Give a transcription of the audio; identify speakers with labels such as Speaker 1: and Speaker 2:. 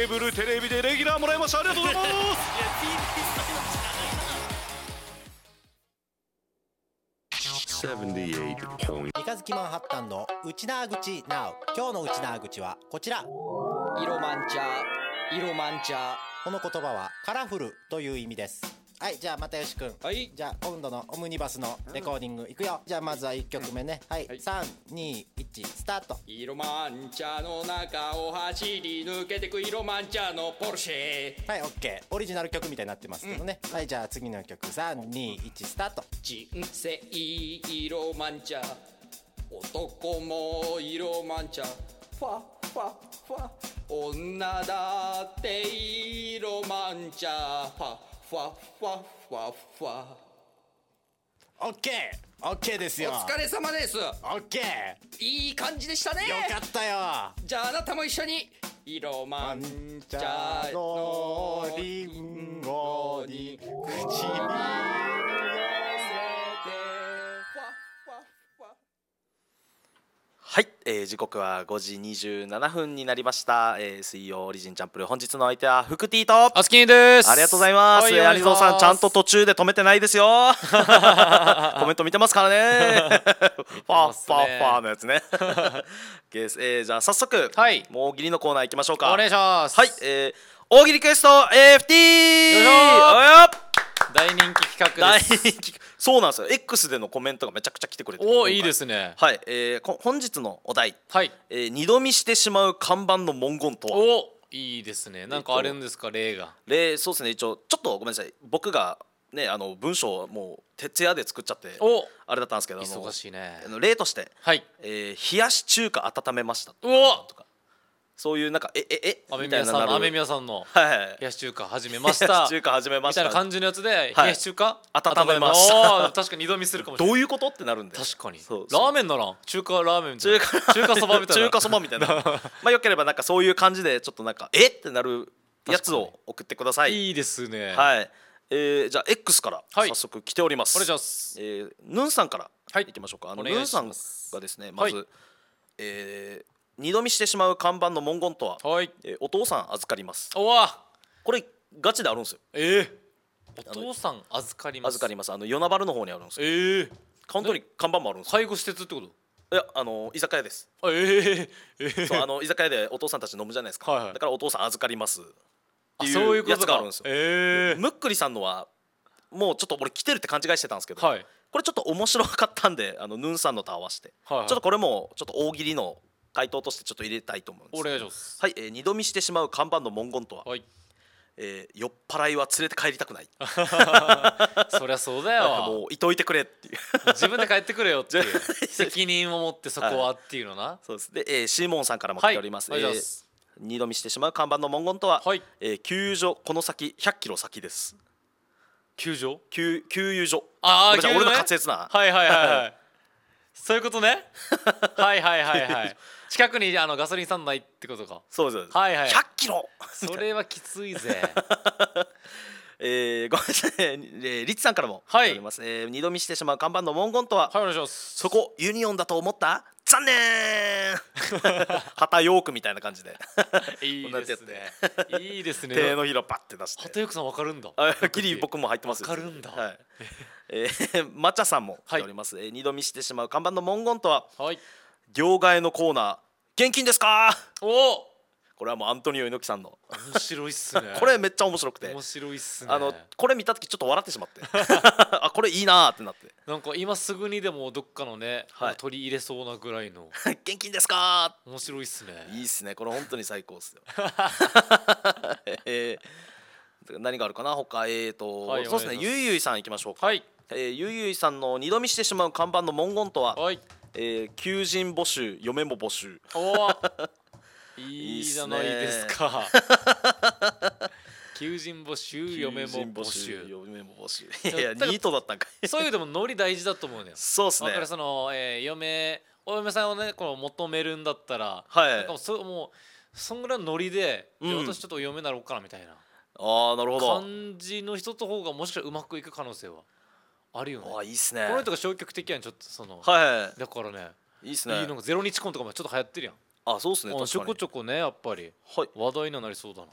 Speaker 1: ケーブルテレビでレギュラーもらいました。ありがとうございます
Speaker 2: 三日月マンハッタンのウチナー口 NOW。 今日のウチナー口はこちら。
Speaker 3: 色マンチャ色マンチャ。
Speaker 2: この言葉はカラフルという意味です。はい、じゃあ又吉くん、
Speaker 3: はい、
Speaker 2: じゃあ今度のオムニバスのレコーディングいくよ。じゃあまずは1曲目ね。はい、321スタート。
Speaker 3: 色マンチャの中を走り抜けてく色マンチャのポルシェ。
Speaker 2: はい、オッケー。オリジナル曲みたいになってますけどね、はい、じゃあ次の曲321スタート。
Speaker 3: 人生色マンチャ、男も色マンチャ、ファファファ、女だって色マンチャ、ファファファファファ。
Speaker 2: オッケー、オッケーですよ。
Speaker 3: お疲れ様です。
Speaker 2: オッケー、
Speaker 3: いい感じでしたね。
Speaker 2: よかったよ。
Speaker 3: じゃああなたも一緒に色マンチャの
Speaker 2: リンゴに口に入れて
Speaker 4: はい、時刻は5時27分になりました、水曜オリジンチャンプル、本日の相手はフクティと
Speaker 5: アスキンです。
Speaker 4: ありがとうございます。アリゾーさんちゃんと途中で止めてないですよコメント見てますからねファーファーファーのやつねじゃあ早速、
Speaker 5: はい、
Speaker 4: もう大喜利のコーナー行きましょうか。
Speaker 5: お願いします。
Speaker 4: はい、大喜利クエスト AFT。
Speaker 5: よいしょ大人気企画です。
Speaker 4: そうなんですよ。 X でのコメントがめちゃくちゃ来てくれて、
Speaker 5: お、いいですね。
Speaker 4: はい、本日のお題、
Speaker 5: はい、
Speaker 4: 二度見してしまう看板の文言とは。
Speaker 5: お、いいですね。なんかあるんですか、例が。
Speaker 4: そうですね。一応ちょっとごめんなさい、僕がね文章をもう徹夜で作っちゃってあれだったんですけど、
Speaker 5: 忙しいね。
Speaker 4: 例として、
Speaker 5: はい、
Speaker 4: 冷やし中華温めましたとか、そういうなんか
Speaker 5: 雨宮さんの雨宮さんの冷やし中華始めました
Speaker 4: 冷やし中華始めました
Speaker 5: みたいな感じのやつで、冷やし中華
Speaker 4: 温めました。
Speaker 5: 確かに二度見するかもしれない。
Speaker 4: どういうことってなるんで、
Speaker 5: 確かに。
Speaker 4: そう
Speaker 5: ラーメンなら中華ラーメンみたいな、中華そばみたいな、
Speaker 4: 中華そばみたいなまあよければなんかそういう感じでちょっとなんかってなるやつを送ってください。
Speaker 5: いいですね。
Speaker 4: はい、じゃあ X から早速来ております。
Speaker 5: お願いします。
Speaker 4: ヌンさんからいきましょうか。
Speaker 5: お願
Speaker 4: ヌンさん
Speaker 5: いします。
Speaker 4: がですね、まず二度見してしまう看板の文言とは、
Speaker 5: はい、
Speaker 4: お父さん預かります。
Speaker 5: おわ、
Speaker 4: これガチであるんですよ。
Speaker 5: お父さん預かります。
Speaker 4: 預かります。与那原の方にあるんですよ。本当に看板もあるんですよ。
Speaker 5: 介護施設ってこと？
Speaker 4: いや、居酒屋です。そう、居酒屋でお父さんたち飲むじゃないですか、
Speaker 5: はいはい、
Speaker 4: だからお父さん預かりますって
Speaker 5: そう
Speaker 4: いうやつがあるんですよ。むっくりさんのはもうちょっと俺来てるって勘違いしてたんですけど、
Speaker 5: はい、
Speaker 4: これちょっと面白かったんでヌンさんのと合わせて、
Speaker 5: はいはい、
Speaker 4: ちょっとこれもちょっと大喜利の回答としてちょっと入れたいと思うんです。
Speaker 5: お願いします。
Speaker 4: はい、二度見してしまう看板の文言とは、
Speaker 5: はい、
Speaker 4: 酔っ払いは連れて帰りたくない
Speaker 5: そりゃそうだよ
Speaker 4: もういといてくれっていう
Speaker 5: 自分で帰ってくれよっていう責任を持ってそこはっていうのな、
Speaker 4: はい、そうです。で、シーモンさんからも来ております。
Speaker 5: はい、
Speaker 4: 二度見してしまう看板の文言とは、
Speaker 5: はい、
Speaker 4: 救助この先100キロ先です。
Speaker 5: 救助
Speaker 4: 給油所。
Speaker 5: ああ、
Speaker 4: 俺の滑舌な。
Speaker 5: はいはいはいはいそういうことねはいはいはいはい近くにガソリンスタンドないってことか。
Speaker 4: そうです。
Speaker 5: はいはい、
Speaker 4: 100キロ
Speaker 5: それはきついぜ
Speaker 4: ごめんなさい、リッツさんからも
Speaker 5: はい
Speaker 4: あります。二度見してしまう看板の文言とは、
Speaker 5: はい、お願いします。
Speaker 4: そこユニオンだと思った？残念旗ヨークみたいな感じで
Speaker 5: いいですねいいですね。
Speaker 4: 手のひらパッて出して、
Speaker 5: 旗ヨークさんわかるんだ。
Speaker 4: ギリ僕も入ってますよ。
Speaker 5: わかるんだ。
Speaker 4: はい、マチャさんも来ております。二度見してしまう看板の文言とは、
Speaker 5: はい、
Speaker 4: 両替のコーナー現金ですか？
Speaker 5: お、
Speaker 4: これはもうアントニオ猪木さんの
Speaker 5: 面白いっすね
Speaker 4: これめっちゃ面白くて、
Speaker 5: 面白いっすね。
Speaker 4: これ見た時ちょっと笑ってしまってあ、これいいなーってなって、
Speaker 5: なんか今すぐにでもどっかのね、
Speaker 4: はい、
Speaker 5: 取り入れそうなぐらいの
Speaker 4: 現金ですかー、
Speaker 5: 面白いっすね。
Speaker 4: いいっすね、これ本当に最高っすよ何があるかな他。はい、そうですね、ゆいゆいさんいきましょうか。はい、ゆいゆいさんの二度見してしまう看板の文言とは、
Speaker 5: はい、
Speaker 4: 求人募集嫁も募集。
Speaker 5: おいいじゃないですか求人募集嫁も募集
Speaker 4: いやニートだったんかい
Speaker 5: そういうでもノリ大事だと思うね。
Speaker 4: そうっすね。
Speaker 5: だからその、お嫁さんをねこの求めるんだったら、
Speaker 4: はい、
Speaker 5: なんかもうそんぐらいのノリで、私ちょっとお嫁になろうかなみたいな、
Speaker 4: なるほど
Speaker 5: 感じの人と方がもしかしたらうまくいく可能性はあるよね。
Speaker 4: いいっすね。
Speaker 5: この人が消極的やん、ちょっとその、
Speaker 4: はい、
Speaker 5: だからね、
Speaker 4: いいっすね。
Speaker 5: いいのがゼロ日婚とかもちょっと流行ってるやん。
Speaker 4: そうっすね。確かに
Speaker 5: ちょこちょこね、やっぱり話題にはなりそうだな。